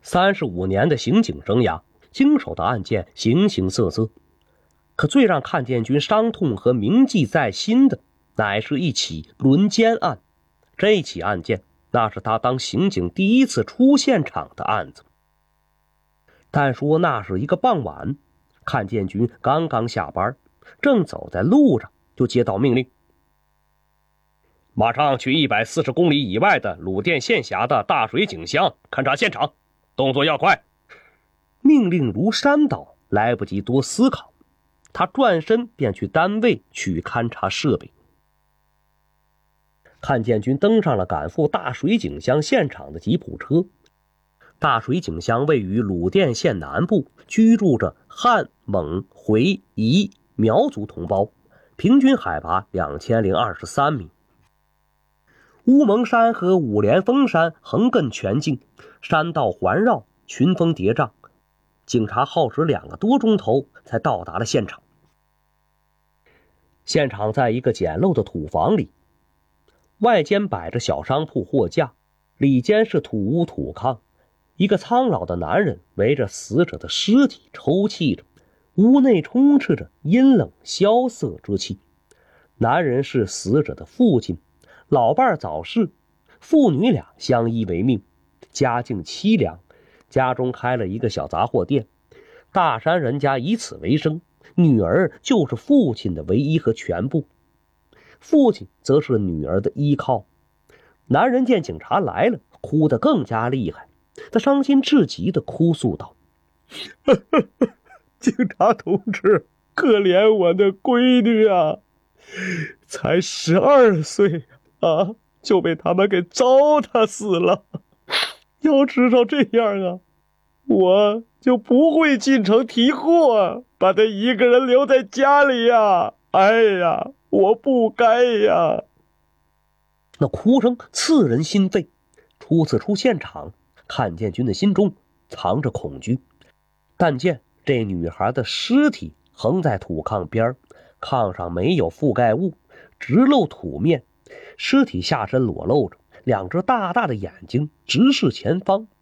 35年的刑警生涯，经手的案件形形色色，可最让阚建军伤痛和铭记在心的，乃是一起轮奸案。这起案件，那是他当刑警第一次出现场的案子。但说那是一个傍晚，阚建军刚刚下班，正走在路上，就接到命令：马上去140公里以外的鲁甸县辖的大水井乡勘察现场，动作要快。命令如山倒，来不及多思考，他转身便去单位取勘察设备。阚建军登上了赶赴大水井乡现场的吉普车。大水井乡位于鲁甸县南部，居住着汉、蒙、回、彝、苗族同胞，平均海拔2023米。乌蒙山和五连峰山横亘全境，山道环绕，群峰叠嶂，警察耗时2个多钟头才到达了现场。现场在一个简陋的土房里，外间摆着小商铺货架，里间是土屋土炕。一个苍老的男人围着死者的尸体抽泣着，屋内充斥着阴冷萧瑟之气。男人是死者的父亲，老伴早逝，父女俩相依为命，家境凄凉，家中开了一个小杂货店，大山人家以此为生，女儿就是父亲的唯一和全部，父亲则是女儿的依靠。男人见警察来了，哭得更加厉害，他伤心至极地哭诉道：警察同志，可怜我的闺女啊，才12岁啊，就被他们给糟蹋死了。要知道这样啊，我就不会进城提货，把他一个人留在家里呀。哎呀，我不该呀。那哭声刺人心肺。初次出现场，阚建军的心中藏着恐惧。但见这女孩的尸体横在土炕边，炕上没有覆盖物，直露土面，尸体下身裸露着，2只大大的眼睛直视前方，